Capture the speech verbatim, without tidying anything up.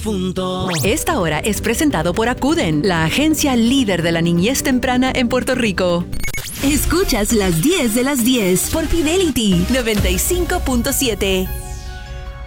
difunto. Esta hora es presentado por Acuden, la agencia líder de la niñez temprana en Puerto Rico. Escuchas las diez de las diez por Fidelity noventa y cinco punto siete.